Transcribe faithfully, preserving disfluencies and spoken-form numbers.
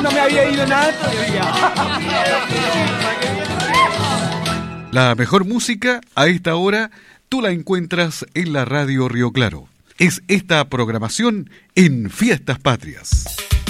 No me había ido nada todavía. La mejor música a esta hora tú la encuentras en la radio Río Claro. Es esta programación en Fiestas Patrias.